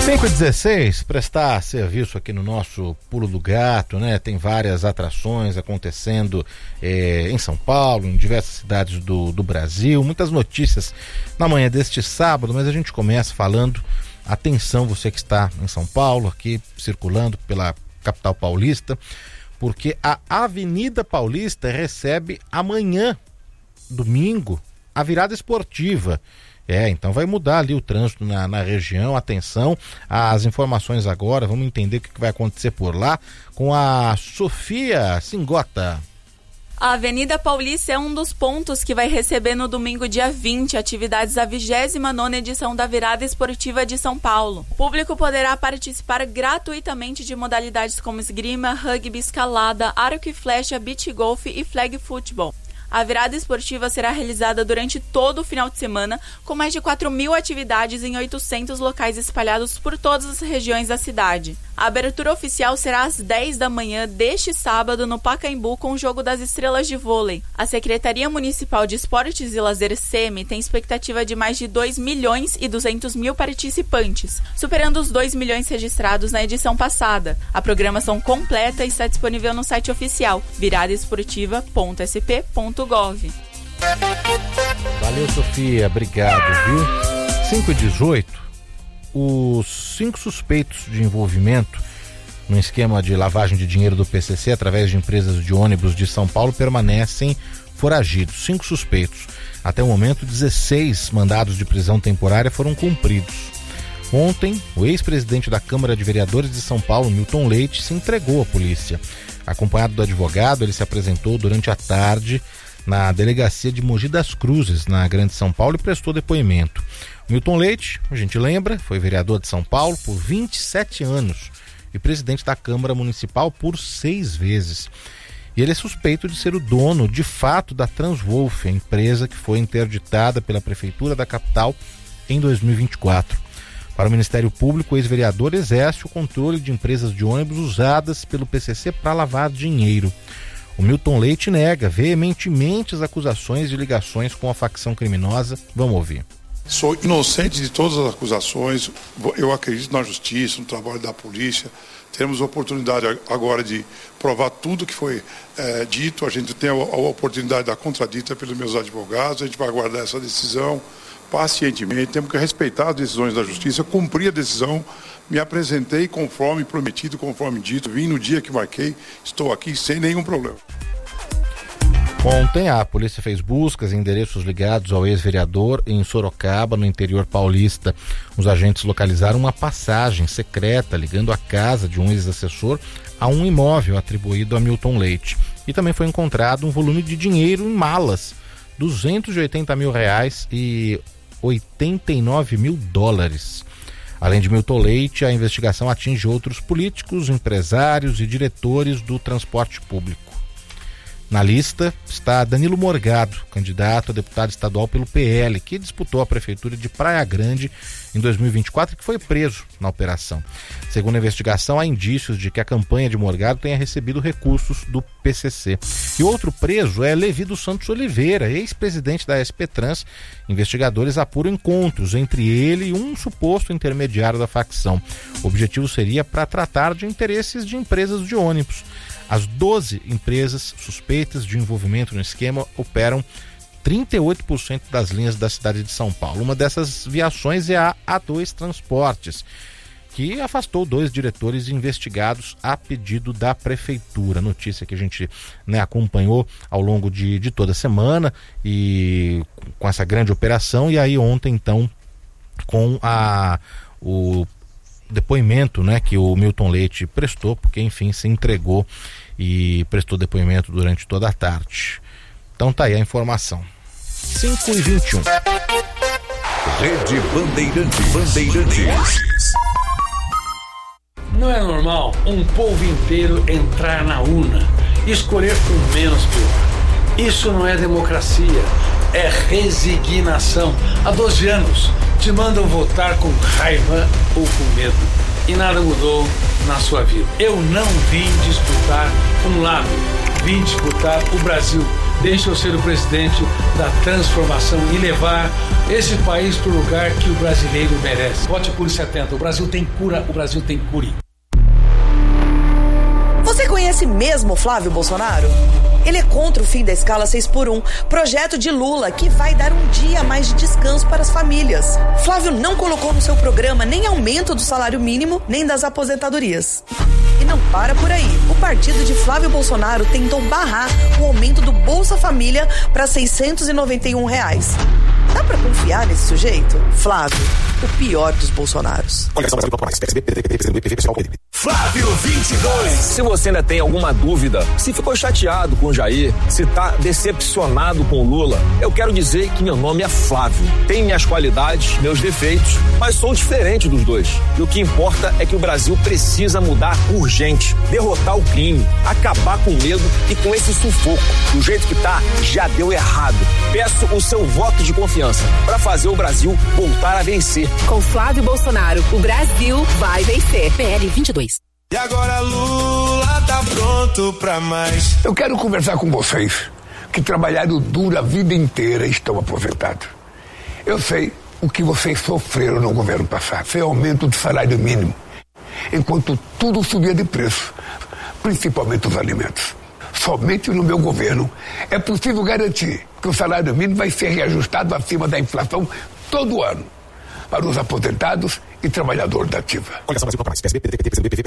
5h16, prestar serviço aqui no nosso Pulo do Gato, né? Tem várias atrações acontecendo em São Paulo, em diversas cidades do Brasil, muitas notícias na manhã deste sábado, mas a gente começa falando, atenção você que está em São Paulo, aqui circulando pela capital paulista, porque a Avenida Paulista recebe amanhã, domingo, a virada esportiva. Então vai mudar ali o trânsito na região. Atenção, as informações agora, vamos entender o que vai acontecer por lá com a Sofia Singota. A Avenida Paulista é um dos pontos que vai receber no domingo dia 20 atividades da 29ª edição da Virada Esportiva de São Paulo. O público poderá participar gratuitamente de modalidades como esgrima, rugby, escalada, arco e flecha, beach golf e flag futebol. A virada esportiva será realizada durante todo o final de semana, com mais de 4.000 atividades em 800 locais espalhados por todas as regiões da cidade. A abertura oficial será às 10 da manhã deste sábado no Pacaembu com o Jogo das Estrelas de Vôlei. A Secretaria Municipal de Esportes e Lazer SEMI tem expectativa de mais de 2.200.000 participantes, superando os 2 milhões registrados na edição passada. A programação completa está disponível no site oficial viradaesportiva.sp.gov. Valeu, Sofia, obrigado, viu? 5h18, os 5 suspeitos de envolvimento no esquema de lavagem de dinheiro do PCC através de empresas de ônibus de São Paulo permanecem foragidos. 5 suspeitos. Até o momento, 16 mandados de prisão temporária foram cumpridos. Ontem, o ex-presidente da Câmara de Vereadores de São Paulo, Milton Leite, se entregou à polícia. Acompanhado do advogado, ele se apresentou durante a tarde na delegacia de Mogi das Cruzes, na Grande São Paulo, e prestou depoimento. Milton Leite, a gente lembra, foi vereador de São Paulo por 27 anos e presidente da Câmara Municipal por 6 vezes. E ele é suspeito de ser o dono, de fato, da Transwolf, a empresa que foi interditada pela Prefeitura da capital em 2024. Para o Ministério Público, o ex-vereador exerce o controle de empresas de ônibus usadas pelo PCC para lavar dinheiro. O Milton Leite nega veementemente as acusações de ligações com a facção criminosa. Vamos ouvir. Sou inocente de todas as acusações, eu acredito na justiça, no trabalho da polícia. Temos a oportunidade agora de provar tudo que foi dito, a gente tem a oportunidade da contradita pelos meus advogados, a gente vai aguardar essa decisão pacientemente, temos que respeitar as decisões da justiça, cumprir a decisão, me apresentei conforme prometido, conforme dito, vim no dia que marquei, estou aqui sem nenhum problema. Ontem a polícia fez buscas em endereços ligados ao ex-vereador em Sorocaba, no interior paulista. Os agentes localizaram uma passagem secreta ligando a casa de um ex-assessor a um imóvel atribuído a Milton Leite. E também foi encontrado um volume de dinheiro em malas, R$280 mil e $89 mil. Além de Milton Leite, a investigação atinge outros políticos, empresários e diretores do transporte público. Na lista está Danilo Morgado, candidato a deputado estadual pelo PL, que disputou a prefeitura de Praia Grande em 2024 e que foi preso na operação. Segundo a investigação, há indícios de que a campanha de Morgado tenha recebido recursos do PCC. E outro preso é Levi dos Santos Oliveira, ex-presidente da SP Trans. Investigadores apuram encontros entre ele e um suposto intermediário da facção. O objetivo seria para tratar de interesses de empresas de ônibus. As 12 empresas suspeitas de envolvimento no esquema operam 38% das linhas da cidade de São Paulo. Uma dessas viações é a A2 Transportes, que afastou 2 diretores investigados a pedido da prefeitura. Notícia que a gente acompanhou ao longo de toda a semana e com essa grande operação. E aí ontem, então, com o depoimento que o Milton Leite prestou, porque enfim se entregou e prestou depoimento durante toda a tarde. Então tá aí a informação. 5h21. Rede Bandeirantes. Não é normal um povo inteiro entrar na urna e escolher o menos pior. Isso não é democracia, é resignação. Há 12 anos te mandam votar com raiva ou com medo e nada mudou na sua vida. Eu não vim disputar um lado, vim disputar o Brasil. Deixe eu ser o presidente da transformação e levar esse país para o lugar que o brasileiro merece. Vote Cure 70. O Brasil tem cura, o Brasil tem cure. Você conhece mesmo Flávio Bolsonaro? Ele é contra o fim da escala 6x1, projeto de Lula que vai dar um dia a mais de descanso para as famílias. Flávio não colocou no seu programa nem aumento do salário mínimo, nem das aposentadorias. E não para por aí. O partido de Flávio Bolsonaro tentou barrar o aumento do Bolsa Família para R$ 691. Dá pra confiar nesse sujeito? Flávio, o pior dos Bolsonaros. Flávio 22. Se você ainda tem alguma dúvida, se ficou chateado com o Jair, se tá decepcionado com o Lula, eu quero dizer que meu nome é Flávio. Tenho minhas qualidades, meus defeitos, mas sou diferente dos dois. E o que importa é que o Brasil precisa mudar urgente, derrotar o crime, acabar com o medo e com esse sufoco. Do jeito que tá, já deu errado. Peço o seu voto de confiança para fazer o Brasil voltar a vencer. Com Flávio Bolsonaro, o Brasil vai vencer. PL 22. E agora Lula tá pronto pra mais. Eu quero conversar com vocês que trabalharam duro a vida inteira e estão aposentados. Eu sei o que vocês sofreram no governo passado. Foi aumento do salário mínimo, enquanto tudo subia de preço, principalmente os alimentos. Somente no meu governo é possível garantir que o salário mínimo vai ser reajustado acima da inflação todo ano para os aposentados e trabalhadores da ativa.